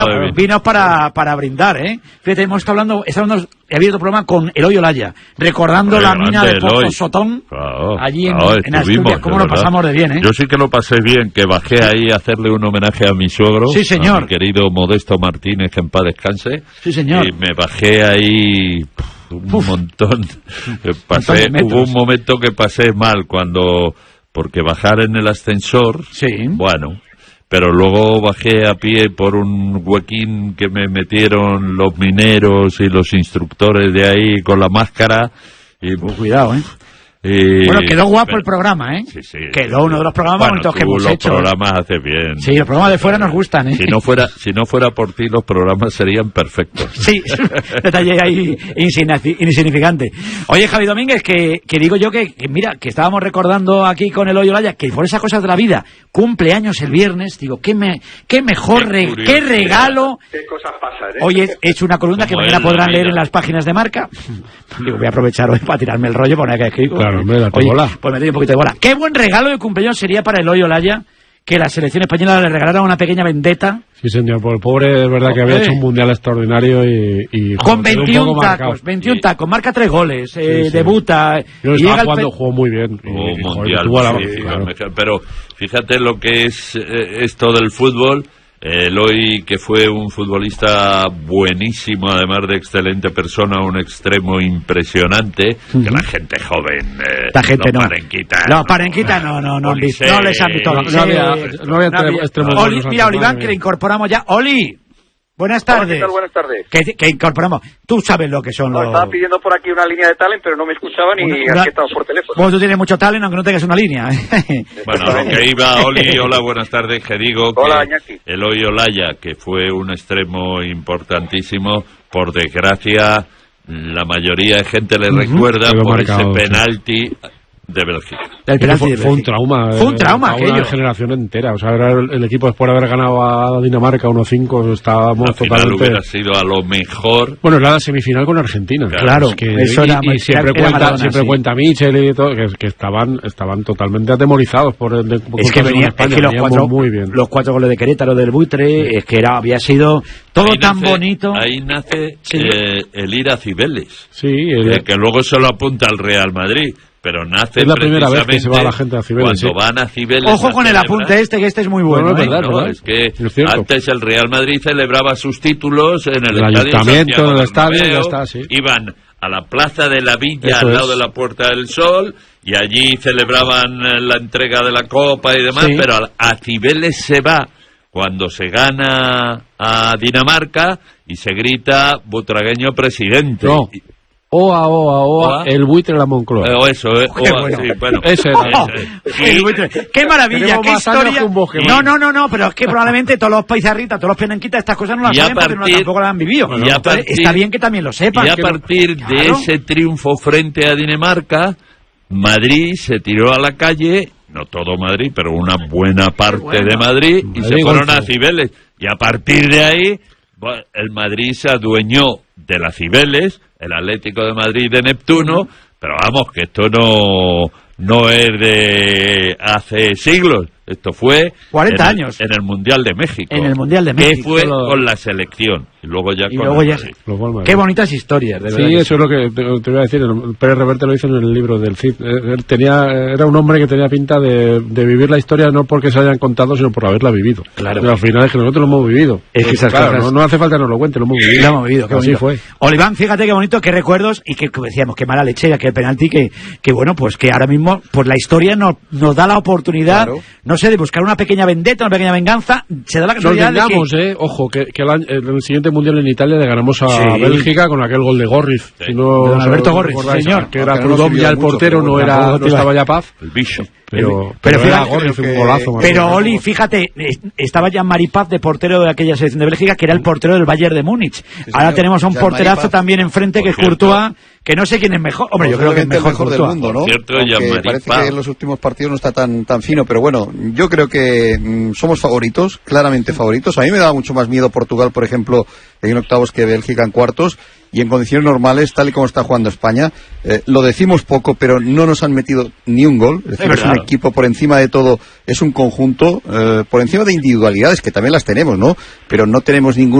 Vinos para brindar, ¿eh? Fíjate, estado hablando, he abierto programa con Eloy Olaya, recordando la mina de Pozo Sotón, allí en Asturias. ¿Cómo lo pasamos de bien, eh? Yo sí que lo pasé bien, que bajé ahí a hacerle un homenaje a mi suegro, sí, señor, a mi querido Modesto Martínez, que en paz descanse. Sí, señor. Y me bajé ahí un montón. Hubo un momento que pasé mal porque bajar en el ascensor, sí, bueno, pero luego bajé a pie por un huequín que me metieron los mineros y los instructores de ahí con la máscara. Y cuidado, ¿eh? Bueno, quedó guapo el programa, ¿eh? Sí, quedó uno de los programas bonitos que hemos hecho. Los programas haces bien. Sí, los programas de fuera nos gustan, ¿eh? Si no fuera por ti, los programas serían perfectos. Sí, detalle ahí insignificante. Oye, Javi Domínguez, que digo yo que mira, que estábamos recordando aquí con Eloy Olaya, que por esas cosas de la vida, cumpleaños el viernes, digo, qué mejor qué regalo. Qué cosas pasan, ¿eh? Hoy he hecho una columna que mañana podrán leer en las páginas de Marca. Digo, voy a aprovechar hoy para tirarme el rollo, poner que escribo. Claro. Oye, pues me doy un poquito de bola. Qué buen regalo de cumpleaños sería para Eloy Olaya que la selección española le regalara una pequeña vendetta. Sí, señor, por el pobre, es verdad que había hecho un mundial extraordinario y con 21 tacos, marca 3 goles, debuta. Yo estaba jugando, jugó muy bien. Mundial, pero fíjate lo que es esto del fútbol. Eloy, que fue un futbolista buenísimo, además de excelente persona, un extremo impresionante, que la gente joven, la gente Parenquita, no les han visto. No había extremos. Mira, Oliván, que le incorporamos ya. Oli, buenas tardes. ¿Qué tal? Buenas tardes. Que incorporamos. Tú sabes lo que son los... Estaba pidiendo por aquí una línea de talent, pero no me escuchaban y aquí estamos por teléfono. Bueno, tú tienes mucho talent, aunque no tengas una línea. Bueno, lo que iba, Oli, hola, buenas tardes, que digo hola, que Eloy Olaya, que fue un extremo importantísimo, por desgracia, la mayoría de gente le recuerda por ese penalti de Bélgica. Fue un trauma. Fue un trauma aquello. Una generación entera. O sea, era el equipo después de haber ganado a Dinamarca 1-5, estábamos la totalmente... final hubiera sido a lo mejor... Bueno, era la semifinal con Argentina. Claro. Es que, eso era, y siempre cuenta Michel y todo, que estaban totalmente atemorizados por el... Es que venía, España, es que los 4 goles de Querétaro del Buitre, es que había sido todo tan bonito. Ahí nace el ir a Cibeles. Sí. Que luego se lo apunta al Real Madrid. Pero nace es la primera vez que se va la gente a Cibeles. Cuando van a Cibeles... Ojo con el apunte que este es muy bueno. Es que antes el Real Madrid celebraba sus títulos en el Ayuntamiento, en el estadio, ya está, sí. Iban a la Plaza de la Villa, al lado de la Puerta del Sol, y allí celebraban la entrega de la Copa y demás, pero a Cibeles se va cuando se gana a Dinamarca y se grita butragueño presidente. No. Oa, el buitre de la Moncloa. Eso, Ese era. El buitre. ¡Qué maravilla! ¡Qué historia! No, pero es que probablemente todos los paisarritas, todos los penanquitas, estas cosas no las saben porque tampoco las han vivido. Está bien que también lo sepan. Y a partir de ese triunfo frente a Dinamarca, Madrid se tiró a la calle, no todo Madrid, pero una buena parte de Madrid, y se fueron a Cibeles. Y a partir de ahí, el Madrid se adueñó de la Cibeles, el Atlético de Madrid de Neptuno, pero vamos, que esto no es de hace siglos. Esto fue 40 años en el Mundial de México. En el Mundial de México. Que fue con la selección. Y luego ya Qué bonitas historias, de verdad. Sí, eso es lo que te voy a decir. Pérez Reverte lo hizo en el libro del Cid. Era un hombre que tenía pinta de vivir la historia no porque se hayan contado, sino por haberla vivido. Claro. Pero al final es que nosotros lo hemos vivido. Es que esas cosas... no hace falta que nos lo cuente, lo hemos vivido. Lo hemos vivido, qué bonito. Así fue. Oliván, fíjate qué bonito, qué recuerdos, y que decíamos, qué mala leche, aquel penalti que bueno, pues que ahora mismo, pues la historia nos da la oportunidad, no sé, de buscar una pequeña vendetta, una pequeña venganza. Se da la casualidad de que... Ojo, que en el siguiente Mundial en Italia le ganamos a Bélgica con aquel gol de Gorriz. Sí. Don Alberto Gorriz, señor. Que era Prudhomme ya el portero, no estaba ya Paz. El bicho. Pero fíjate, Gorriz, un golazo. Pero Oli, fíjate, estaba Jean-Marie Paz de portero de aquella selección de Bélgica, que era el portero del Bayern de Múnich. Ahora tenemos a un porterazo también enfrente, que es Courtois, que no sé quién es mejor. Hombre, yo creo que es mejor del mundo, ¿no? Parece que en los últimos partidos no está tan fino, pero bueno, yo creo que somos favoritos, claramente favoritos. A mí me daba mucho más miedo Portugal, por ejemplo, en octavos que Bélgica en cuartos, y en condiciones normales, tal y como está jugando España, lo decimos poco, pero no nos han metido ni un gol. Es decir, es un equipo, por encima de todo, es un conjunto, por encima de individualidades, que también las tenemos, ¿no? Pero no tenemos ningún